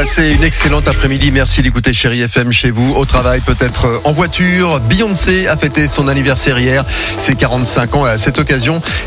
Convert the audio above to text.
Passez une excellente après-midi. Merci d'écouter Chérie FM chez vous, au travail, peut-être en voiture. Beyoncé a fêté son anniversaire hier, ses 45 ans. Et à cette occasion,